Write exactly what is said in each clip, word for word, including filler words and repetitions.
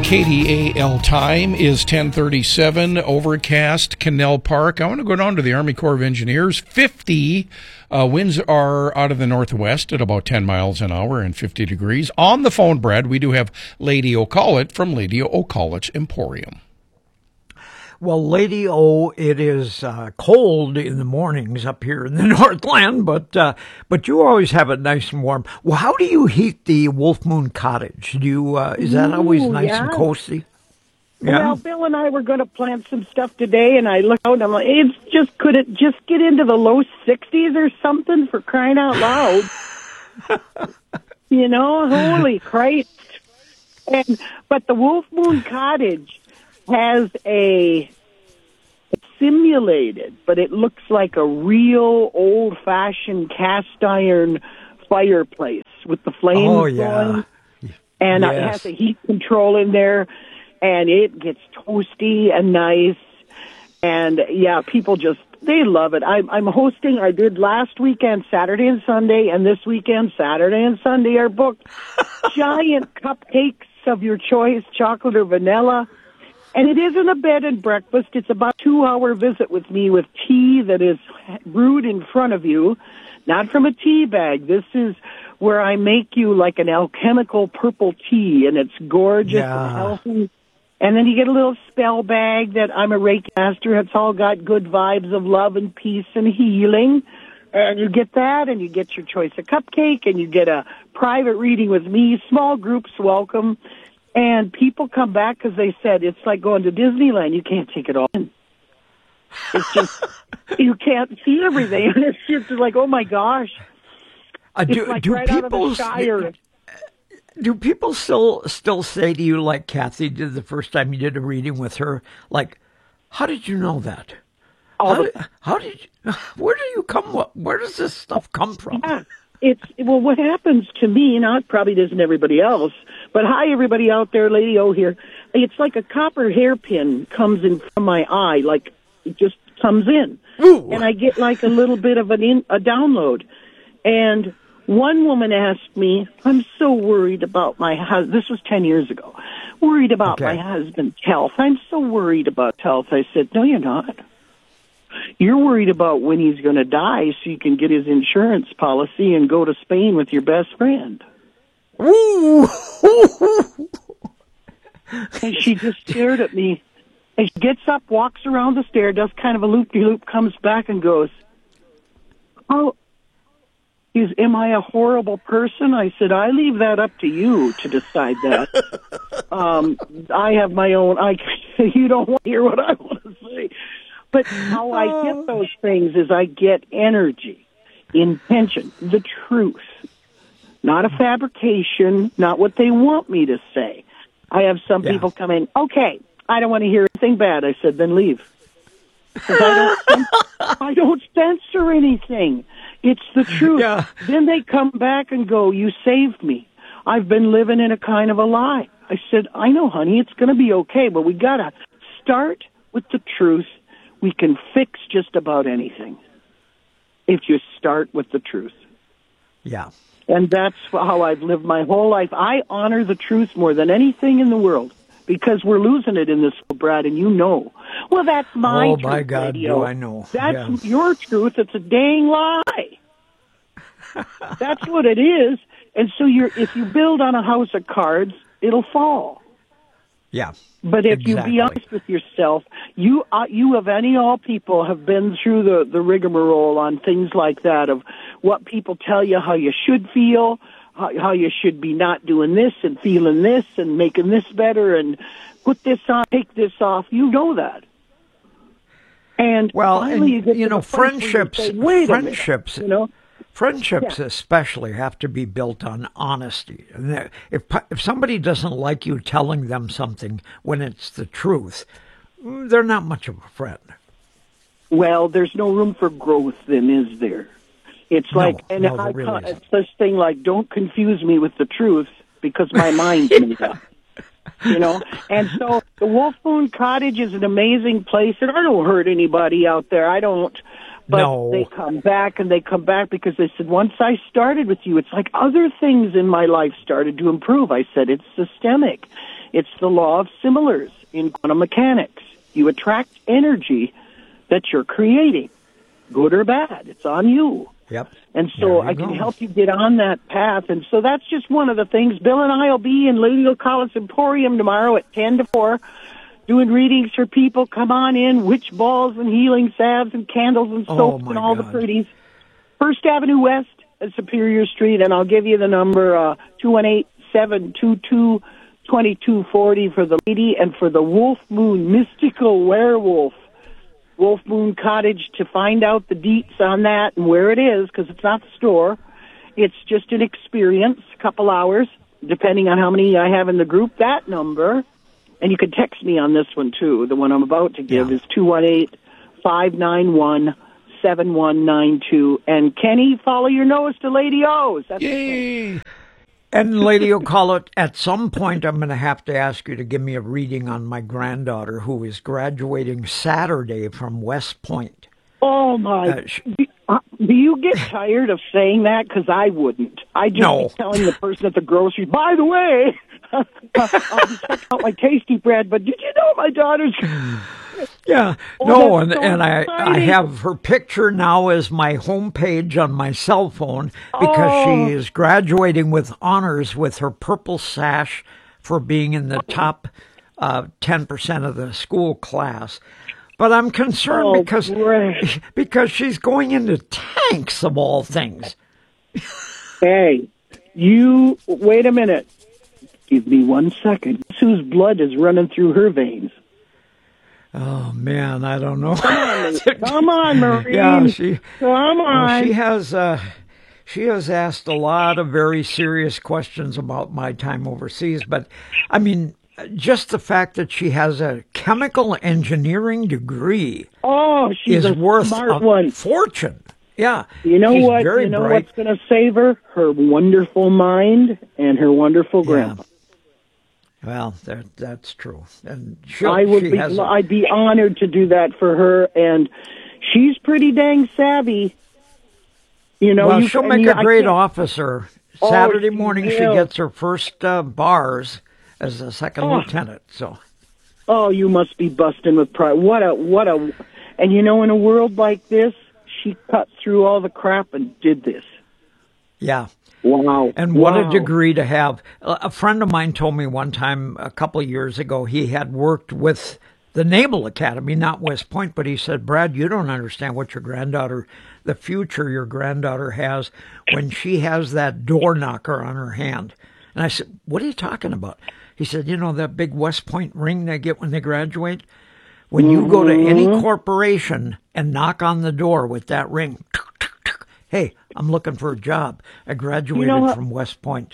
K D A L time is ten thirty-seven, overcast, Canal Park. I want to go down to the Army Corps of Engineers. fifty uh, winds are out of the northwest at about ten miles an hour and fifty degrees. On the phone, Brad, we do have Lady O'Collett from Lady O'Collett's Emporium. Well, Lady O, it is uh, cold in the mornings up here in the Northland, but uh, but you always have it nice and warm. Well, how do you heat the Wolf Moon Cottage? Do you uh, is that always Ooh, nice yeah. and cozy? Yeah. Well, Bill and I were going to plant some stuff today, and I looked out and I'm like, it's just, could it just get into the low sixties or something, for crying out loud? You know, holy Christ. And, but the Wolf Moon Cottage has a, it's simulated, but it looks like a real old-fashioned cast iron fireplace with the flames Oh, yeah. going. And it Yes. has a heat control in there. And it gets toasty and nice. And, yeah, people just, they love it. I'm, I'm hosting, I did last weekend, Saturday and Sunday, and this weekend, Saturday and Sunday are booked. Giant cupcakes of your choice, chocolate or vanilla. And it isn't a bed and breakfast. It's about a two-hour visit with me with tea that is brewed in front of you, not from a tea bag. This is where I make you like an alchemical purple tea, and it's gorgeous Yeah. and healthy. And then you get a little spell bag that I'm a Reiki master. It's all got good vibes of love and peace and healing. And you get that, and you get your choice of cupcake, and you get a private reading with me. Small groups welcome. And people come back because they said it's like going to Disneyland. You can't take it all in. It's just, you can't see everything. And it's just like, oh, my gosh. Uh, do It's like do right out of people the Shire. do people still still say to you, like Kathy did the first time you did a reading with her, like, how did you know that? All How the- did, how did you, where do you come? Where does this stuff come from? Yeah, it's, well, what happens to me, not probably doesn't everybody else, but hi, everybody out there, Lady O here. It's like a copper hairpin comes in from my eye, like it just comes in. Ooh. And I get like a little bit of an in, a download. And one woman asked me, I'm so worried about my husband. This was ten years ago. Worried about Okay. my husband's health. I'm so worried about health. I said, no, you're not. You're worried about when he's going to die so you can get his insurance policy and go to Spain with your best friend. Ooh. And she just stared at me. And she gets up, walks around the stair, does kind of a loop-de-loop, comes back and goes, oh, is, am I a horrible person? I said, I leave that up to you to decide that. um, I have my own, I, you don't want to hear what I want to say. But how I get those things is I get energy, intention, the truth. Not a fabrication, not what they want me to say. I have some Yeah. people come in, okay, I don't want to hear anything bad. I said, then leave. 'Cause I don't, I don't censor anything. It's the truth. Yeah. Then they come back and go, you saved me. I've been living in a kind of a lie. I said, I know, honey, it's going to be okay, but we got to start with the truth. We can fix just about anything if you start with the truth. Yeah. And that's how I've lived my whole life. I honor the truth more than anything in the world because we're losing it in this world, Brad, and you know. Well, that's my Oh, truth, my God, radio. do I know. That's Yeah. your truth. It's a dang lie. That's what it is. And so you're, if you build on a house of cards, it'll fall. Yeah. But if Exactly. you be honest with yourself, you uh, you of any all people have been through the, the rigmarole on things like that of what people tell you how you should feel, how, how you should be not doing this and feeling this and making this better and put this on, take this off. You know that. And Well, finally and, you, get you to know, the place where you friendships, say, Wait friendships, a minute, you know. Friendships Yeah. especially have to be built on honesty. And that- If if somebody doesn't like you telling them something when it's the truth, they're not much of a friend. Well, there's no room for growth then, is there? It's No, like, and no, I there really ca- isn't. it's this thing like, don't confuse me with the truth because my mind's made up. You know? And so the Wolf Moon Cottage is an amazing place, and I don't hurt anybody out there. I don't. But No. they come back, and they come back because they said, once I started with you, it's like other things in my life started to improve. I said, it's systemic. It's the law of similars in quantum mechanics. You attract energy that you're creating, good or bad. It's on you. Yep. And so I can help you get on that path. And so that's just one of the things. Bill and I will be in Lady O'Collins Emporium tomorrow at ten to four doing readings for people. Come on in, witch balls and healing salves and candles and soaps oh and all God. the pretties. First Avenue West at Superior Street, and I'll give you the number, uh, two one eight, seven two two, two two four zero for the lady and for the Wolf Moon Mystical Werewolf. Wolf Moon Cottage to find out the deets on that and where it is, because it's not the store. It's just an experience, a couple hours, depending on how many I have in the group. That number, and you can text me on this one too. The one I'm about to give yeah. is two one eight, five nine one, seven one nine two. And Kenny, follow your nose to Lady O's. That's Yay! And Lady O'Collins, at some point I'm going to have to ask you to give me a reading on my granddaughter who is graduating Saturday from West Point. Oh, my. Uh, sh- do, uh, do you get tired of saying that? Because I wouldn't. I just No. be telling the person at the grocery, by the way, I'll be checking out my tasty bread, but did you know my daughter's... Yeah, Oh, no, and, that's so and I, I exciting. have her picture now as my homepage on my cell phone because Oh. she is graduating with honors with her purple sash for being in the top uh, ten percent of the school class. But I'm concerned Oh, because great. because she's going into tanks of all things. Hey, you, wait a minute. Give me one second. Whose blood is running through her veins? Oh man, I don't know. Come on, Marie. Yeah, she. Come on. Well, she has uh, she has asked a lot of very serious questions about my time overseas, but I mean, just the fact that she has a chemical engineering degree oh, she's is a worth smart a one. fortune. Yeah, You know she's what? Very you know bright. what's going to save her? Her wonderful mind and her wonderful grandpa. Well, that that's true, and she'll, I would she be, has a- I'd be honored to do that for her, and she's pretty dang savvy. You know, well, you, she'll and make you- a I great can't- officer. Oh, Saturday she morning, she will. gets her first uh, bars as a second Oh. lieutenant. So. Oh, you must be busting with pride. What a, what a, and you know, in a world like this, she cut through all the crap and did this. Yeah. Wow. And what wow. a degree to have. A friend of mine told me one time a couple of years ago he had worked with the Naval Academy, not West Point, but he said, Brad, you don't understand what your granddaughter, the future your granddaughter has when she has that door knocker on her hand. And I said, what are you talking about? He said, you know, that big West Point ring they get when they graduate? When you go to any corporation and knock on the door with that ring, hey, I'm looking for a job. I graduated You know what? from West Point.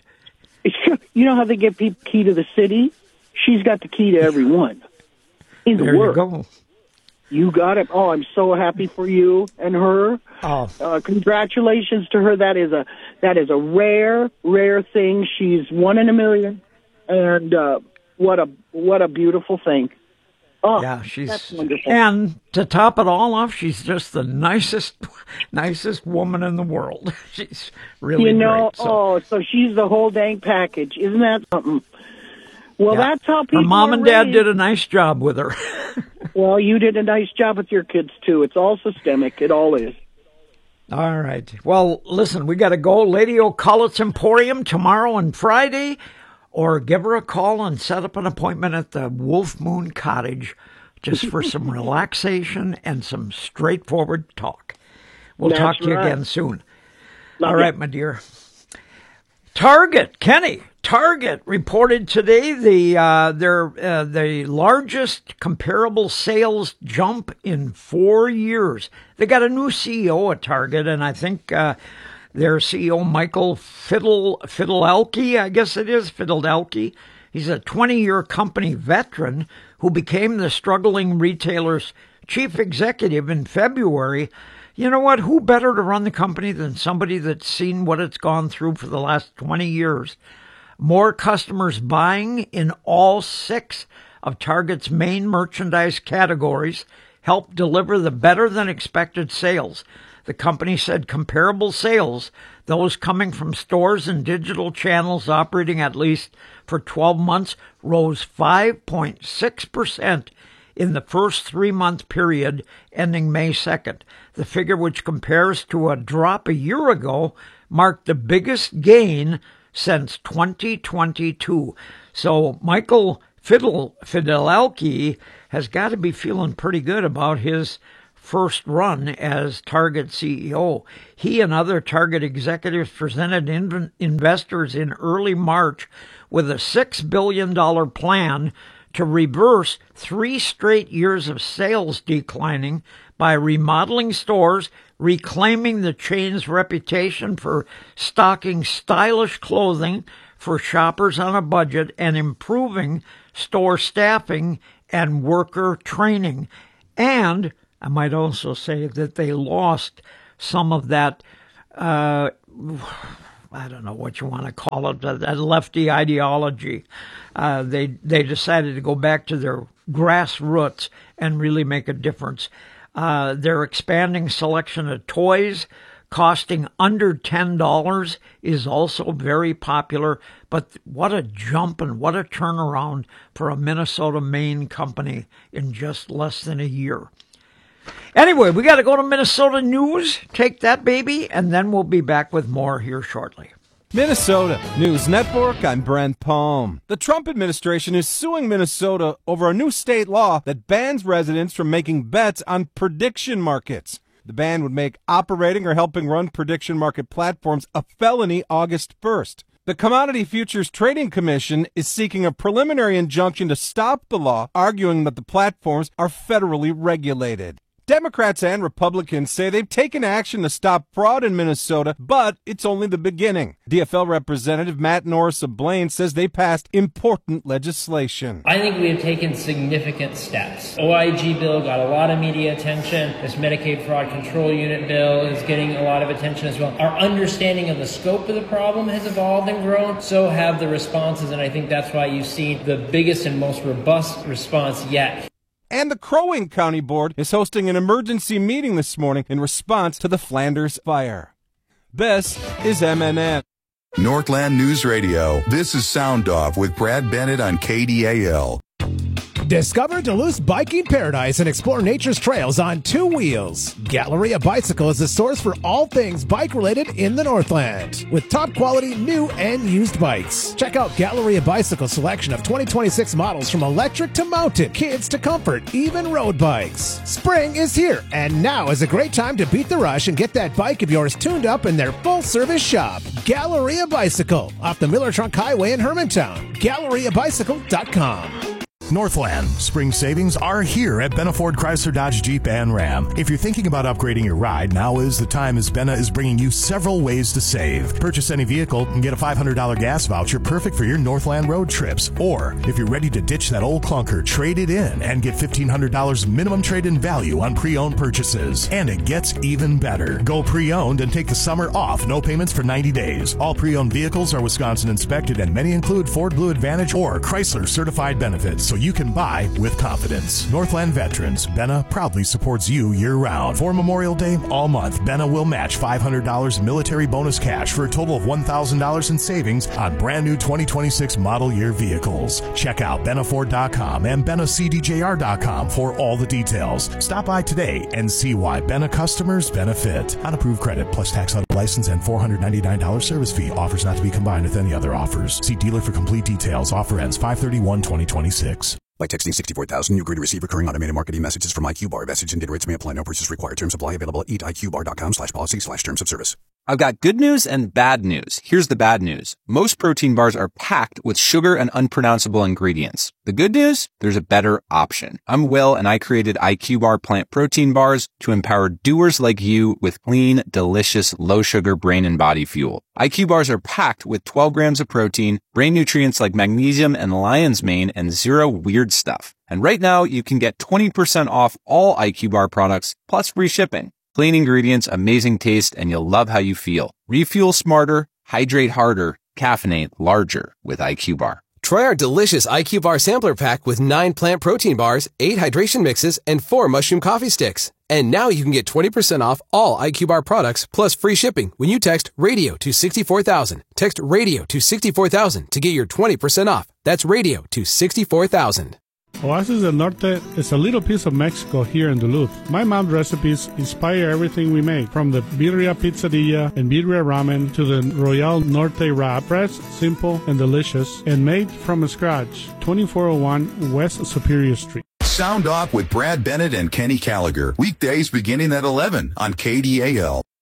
You know how they give people key to the city? She's got the key to every one. In the There you world. go. You got it. Oh, I'm so happy for you and her. Oh, Uh, congratulations to her. That is a that is a rare, rare thing. She's one in a million, and uh, what a what a beautiful thing. Oh, yeah, that's she's wonderful. and to top it all off, she's just the nicest, nicest woman in the world. She's really You know, great. So, oh, so she's the whole dang package. Isn't that something? Well, yeah. that's how people. Her mom are and dad raised. did a nice job with her. Well, you did a nice job with your kids too. It's all systemic. It all is. All right. Well, listen, we got to go. Lady O'Collins Emporium tomorrow and Friday, or give her a call and set up an appointment at the Wolf Moon Cottage just for some relaxation and some straightforward talk. We'll That's talk to you right. again soon. Love All ya. right, my dear. Target, Kenny. Target reported today the uh, their uh, the largest comparable sales jump in four years. They got a new C E O at Target, and I think uh, their C E O Michael Fiddle Fidelki, I guess it is Fidelki. He's a twenty-year company veteran who became the struggling retailer's chief executive in February. You know what? Who better to run the company than somebody that's seen what it's gone through for the last twenty years? More customers buying in all six of Target's main merchandise categories helped deliver the better-than-expected sales. The company said comparable sales, those coming from stores and digital channels operating at least for twelve months rose five point six percent in the first three-month period ending May second. The figure, which compares to a drop a year ago, marked the biggest gain since twenty twenty-two. So Michael Fidel, Fidelki has got to be feeling pretty good about his first run as Target C E O. He and other Target executives presented in- investors in early March with a six billion dollars plan to reverse three straight years of sales declining by remodeling stores, reclaiming the chain's reputation for stocking stylish clothing for shoppers on a budget, and improving store staffing and worker training. And I might also say that they lost some of that, uh, I don't know what you want to call it, that lefty ideology. Uh, they they decided to go back to their grassroots and really make a difference. Uh, their expanding selection of toys costing under ten dollars is also very popular. But what a jump and what a turnaround for a Minnesota, Maine company in just less than a year. Anyway, we got to go to Minnesota News. Take that, baby, and then we'll be back with more here shortly. Minnesota News Network, I'm Brent Palm. The Trump administration is suing Minnesota over a new state law that bans residents from making bets on prediction markets. The ban would make operating or helping run prediction market platforms a felony August first. The Commodity Futures Trading Commission is seeking a preliminary injunction to stop the law, arguing that the platforms are federally regulated. Democrats and Republicans say they've taken action to stop fraud in Minnesota, but it's only the beginning. D F L Representative Matt Norris of Blaine says they passed important legislation. I think we have taken significant steps. O I G bill got a lot of media attention. This Medicaid Fraud Control Unit bill is getting a lot of attention as well. Our understanding of the scope of the problem has evolved and grown. So have the responses, and I think that's why you see the biggest and most robust response yet. And the Crow Wing County Board is hosting an emergency meeting this morning in response to the Flanders fire. This is M N N. Northland News Radio. This is Sound Off with Brad Bennett on K D A L. Discover Duluth's biking paradise and explore nature's trails on two wheels. Galleria Bicycle is the source for all things bike-related in the Northland, with top-quality new and used bikes. Check out Galleria Bicycle's selection of twenty twenty-six models from electric to mountain, kids to comfort, even road bikes. Spring is here, and now is a great time to beat the rush and get that bike of yours tuned up in their full-service shop. Galleria Bicycle, off the Miller Trunk Highway in Hermantown. Galleria Bicycle dot com. Northland. Spring savings are here at Benna Ford Chrysler Dodge Jeep and Ram. If you're thinking about upgrading your ride, now is the time, as Benna is bringing you several ways to save. Purchase any vehicle and get a five hundred dollars gas voucher perfect for your Northland road trips. Or, if you're ready to ditch that old clunker, trade it in and get fifteen hundred dollars minimum trade-in value on pre-owned purchases. And it gets even better. Go pre-owned and take the summer off. No payments for ninety days. All pre-owned vehicles are Wisconsin inspected, and many include Ford Blue Advantage or Chrysler certified benefits, so you can buy with confidence. Northland Veterans, Benna proudly supports you year-round. For Memorial Day, all month, Benna will match five hundred dollars military bonus cash for a total of one thousand dollars in savings on brand new twenty twenty-six model year vehicles. Check out Benna Ford dot com and Benna C D J R dot com for all the details. Stop by today and see why Benna customers benefit. On approved credit plus tax on license and four hundred ninety-nine dollars service fee. Offers not to be combined with any other offers. See dealer for complete details. Offer ends five thirty-one twenty twenty-six. By texting sixty-four thousand, you agree to receive recurring automated marketing messages from iQBar. Message and data rates may apply. No purchase required. Terms apply. Available at eat I Q bar dot com slash policy slash terms of service. I've got good news and bad news. Here's the bad news. Most protein bars are packed with sugar and unpronounceable ingredients. The good news? There's a better option. I'm Will, and I created iQBar plant protein bars to empower doers like you with clean, delicious, low-sugar brain and body fuel. iQBars are packed with twelve grams of protein, brain nutrients like magnesium and lion's mane, and zero weird stuff. And right now, you can get twenty percent off all iQBar products, plus free shipping. Clean ingredients, amazing taste, and you'll love how you feel. Refuel smarter, hydrate harder, caffeinate larger with iQBar. Try our delicious iQBar sampler pack with nine plant protein bars, eight hydration mixes, and four mushroom coffee sticks. And now you can get twenty percent off all iCubeR products plus free shipping when you text radio to sixty-four thousand. Text radio to sixty-four thousand to get your twenty percent off. That's radio to sixty-four thousand. Oasis del Norte is a little piece of Mexico here in Duluth. My mom's recipes inspire everything we make, from the Birria Pizzadilla and Birria Ramen to the Royal Norte wrap. Fresh, simple, and delicious, and made from scratch. twenty-four oh one West Superior Street. Sound Off with Brad Bennett and Kenny Gallagher. Weekdays beginning at eleven on K D A L.